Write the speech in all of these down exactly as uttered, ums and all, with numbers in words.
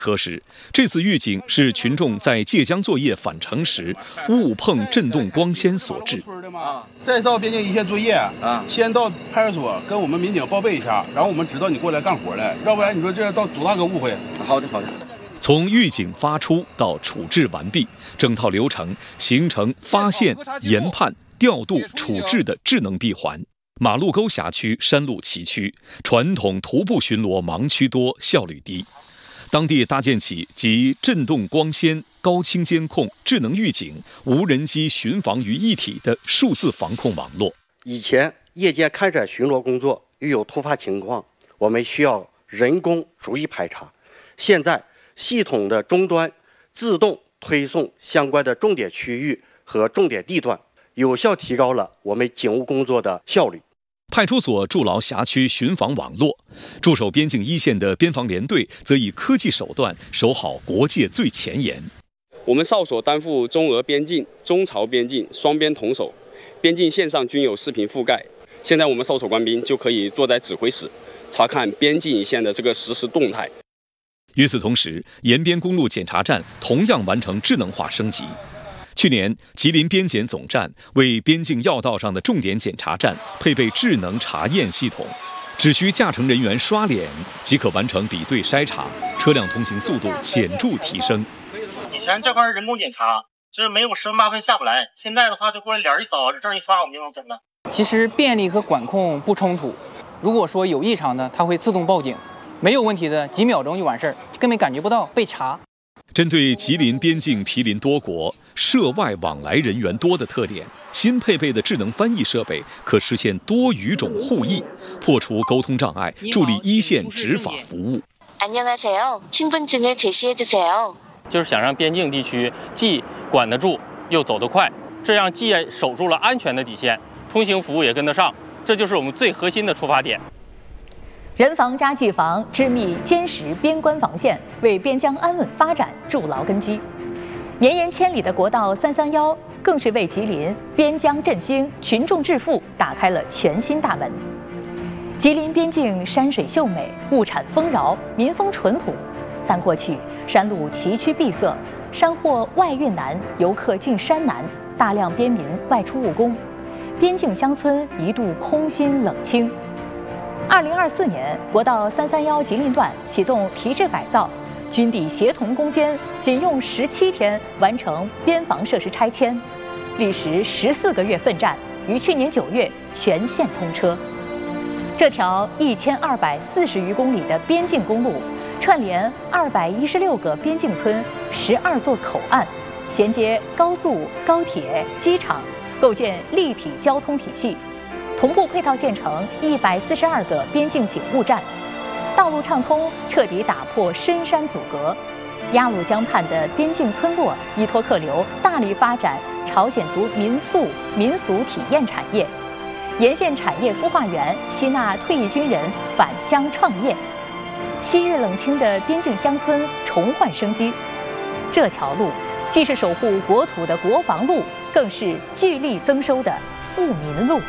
核实，这次预警是群众在借江作业返程时误碰震动光纤所致。 再到边境一线作业啊，先到派出所跟我们民警报备一下，然后我们知道你过来干活了，要不然你说这到多大个误会？ 好的，好的。 从预警发出到处置完毕，整套流程形成发现、研判、调度、处置的智能闭环。马路沟辖区山路崎岖，传统徒步巡逻盲区多，效率低。当地搭建起集震动光纤、高清监控、智能预警、无人机巡防于一体的数字防控网络。 以前夜间开展巡逻工作，遇有突发情况，我们需要人工逐一排查。现在系统的终端自动推送相关的重点区域和重点地段，有效提高了我们警务工作的效率。 派出所筑牢辖区巡防网络，驻守边境一线的边防连队则以科技手段守好国界最前沿。 我们哨所担负中俄边境、中朝边境双边同守，边境线上均有视频覆盖。现在我们哨所官兵就可以坐在指挥室，查看边境一线的这个实时动态。 与此同时，延边公路检查站同样完成智能化升级。去年，吉林边检总站为边境要道上的重点检查站配备智能查验系统，只需驾乘人员刷脸即可完成比对筛查，车辆通行速度显著提升。 以前这块人工检查，这没有十分八分下不来，现在的话就过来脸一扫，这证一刷，我们就能侦了。 其实便利和管控不冲突，如果说有异常的，它会自动报警；没有问题的，几秒钟就完事儿，根本感觉不到被查。 针对吉林边境毗邻多国、涉外往来人员多的特点，新配备的智能翻译设备可实现多语种互译，破除沟通障碍，助力一线执法服务。 안녕하세요. 신분증을 제시해주세요. 就是想让边境地区既管得住又走得快，这样既守住了安全的底线，通行服务也跟得上，这就是我们最核心的出发点。 人防加技防，织密坚实边关防线，为边疆安稳发展筑牢根基。绵延千里的国道三三幺，更是为吉林边疆振兴、群众致富打开了全新大门。吉林边境山水秀美，物产丰饶，民风淳朴，但过去山路崎岖闭塞，山货外运难，游客进山难，大量边民外出务工，边境乡村一度空心冷清。二零二四年，国道三三幺吉林段启动提质改造，军地协同攻坚，仅用十七天完成边防设施拆迁，历时十四个月奋战，于去年九月全线通车。这条一千二百四十余公里的边境公路，串联二百一十六个边境村、十二座口岸，衔接高速、高铁、机场，构建立体交通体系。同步配套建成一百四十二个边境警务站，道路畅通，彻底打破深山阻隔。鸭绿江畔的边境村落依托客流，大力发展朝鲜族民宿、民俗体验产业，沿线产业孵化园吸纳退役军人返乡创业，昔日冷清的边境乡村重焕生机。这条路既是守护国土的国防路，更是聚力增收的富民路。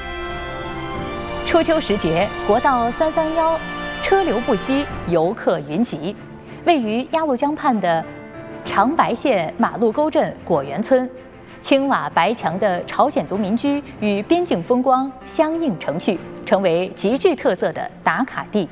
初秋时节，国道三三幺车流不息，游客云集。位于鸭绿江畔的长白县马路沟镇果园村，青瓦白墙的朝鲜族民居与边境风光相映成趣，成为极具特色的打卡地。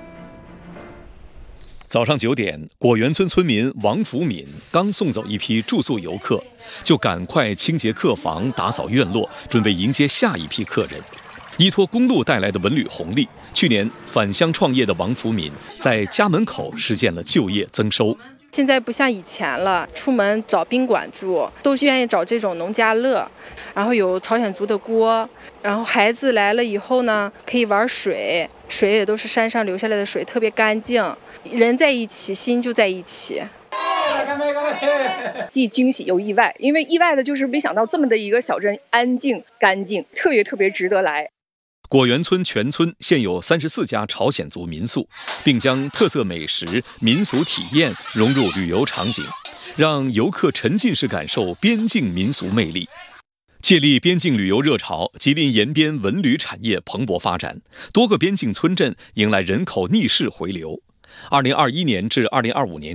早上九点，果园村村民王福敏刚送走一批住宿游客，就赶快清洁客房、打扫院落，准备迎接下一批客人。依托公路带来的文旅红利，去年返乡创业的王福敏在家门口实现了就业增收。 现在不像以前了，出门找宾馆住，都是愿意找这种农家乐，然后有朝鲜族的锅，然后孩子来了以后呢，可以玩水，水也都是山上流下来的水，特别干净。人在一起，心就在一起。 既惊喜又意外，因为意外的就是没想到这么的一个小镇安静干净，特别特别值得来。 果园村全村现有三十四家朝鲜族民宿，并将特色美食、民俗体验融入旅游场景，让游客沉浸式感受边境民俗魅力。借力边境旅游热潮，吉林延边文旅产业蓬勃发展，多个边境村镇迎来人口逆势回流。二零二一年至二零二五年